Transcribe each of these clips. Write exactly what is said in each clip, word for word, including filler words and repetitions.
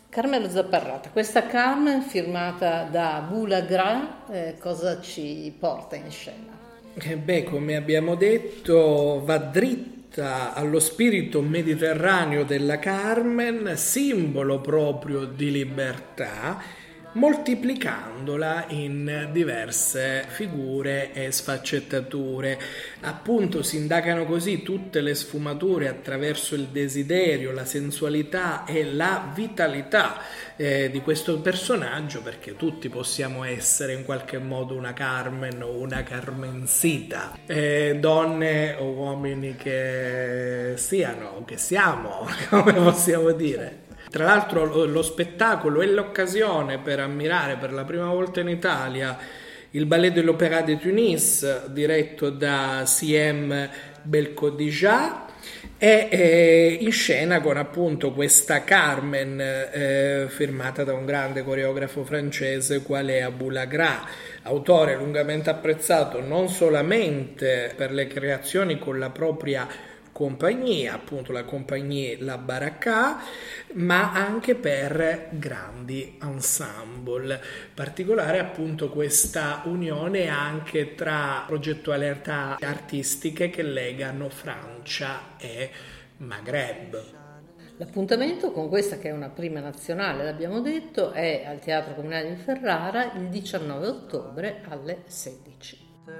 Carmelo Zapparrata, questa Carmen firmata da Boulagra, eh, cosa ci porta in scena? Eh beh, come abbiamo detto, va dritta allo spirito mediterraneo della Carmen, simbolo proprio di libertà, moltiplicandola in diverse figure e sfaccettature. Appunto si indagano così tutte le sfumature attraverso il desiderio, la sensualità e la vitalità eh, di questo personaggio, perché tutti possiamo essere in qualche modo una Carmen o una Carmencita, eh, donne o uomini che siano, che siamo, come possiamo dire. Tra l'altro lo, lo spettacolo è l'occasione per ammirare per la prima volta in Italia il Ballet de l'Opéra de Tunis, diretto da Siem Belkhodija, e eh, in scena con appunto questa Carmen eh, firmata da un grande coreografo francese qual è Boulagra, autore lungamente apprezzato non solamente per le creazioni con la propria compagnia, appunto la compagnia La Baraka, ma anche per grandi ensemble. Particolare appunto questa unione anche tra progettualità artistiche che legano Francia e Maghreb. L'appuntamento con questa, che è una prima nazionale, l'abbiamo detto, è al Teatro Comunale di Ferrara il diciannove ottobre alle sedici.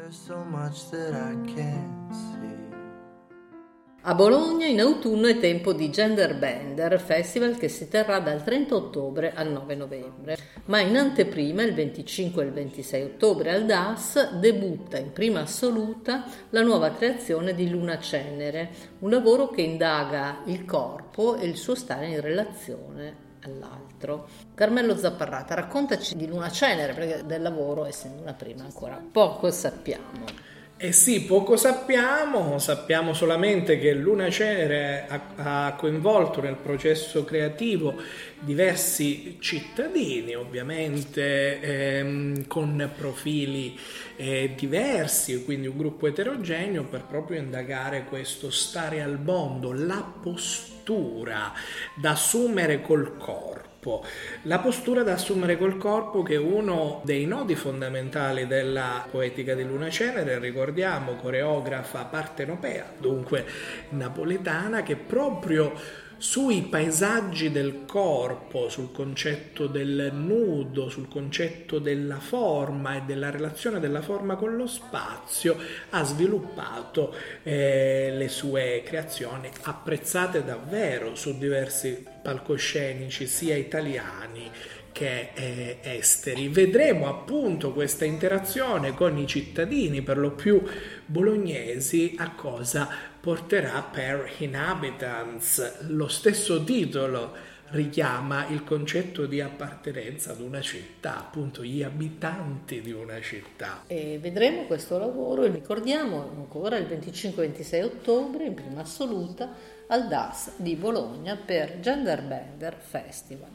A Bologna in autunno è tempo di Gender Bender, festival che si terrà dal trenta ottobre al nove novembre, ma in anteprima il venticinque e il ventisei ottobre al D A S debutta in prima assoluta la nuova creazione di Luna Cenere, un lavoro che indaga il corpo e il suo stare in relazione all'altro. Carmelo Zapparrata, raccontaci di Luna Cenere, perché del lavoro, essendo una prima, ancora poco sappiamo. Eh sì, poco sappiamo, sappiamo solamente che Luna Cenere ha, ha coinvolto nel processo creativo diversi cittadini, ovviamente ehm, con profili eh, diversi, quindi un gruppo eterogeneo, per proprio indagare questo stare al mondo, la postura da assumere col corpo. La postura da assumere col corpo, che è uno dei nodi fondamentali della poetica di Luna Cenere, ricordiamo, coreografa partenopea, dunque napoletana, che proprio sui paesaggi del corpo, sul concetto del nudo, sul concetto della forma e della relazione della forma con lo spazio, ha sviluppato eh, le sue creazioni, apprezzate davvero su diversi palcoscenici sia italiani che eh, esteri. Vedremo appunto questa interazione con i cittadini, per lo più bolognesi, a cosa porterà per Inhabitants. Lo stesso titolo richiama il concetto di appartenenza ad una città, appunto gli abitanti di una città. E vedremo questo lavoro, e ricordiamo ancora il venticinque e ventisei ottobre in prima assoluta al D A S di Bologna per Gender Bender Festival.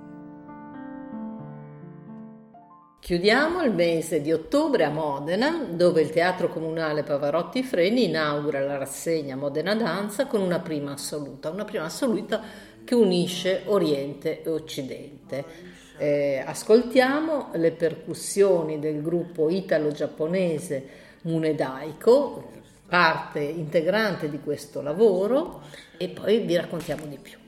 Chiudiamo il mese di ottobre a Modena, dove il Teatro Comunale Pavarotti Freni inaugura la rassegna Modena Danza con una prima assoluta, una prima assoluta che unisce Oriente e Occidente. Eh, ascoltiamo le percussioni del gruppo italo-giapponese Munedaiko, parte integrante di questo lavoro, e poi vi raccontiamo di più.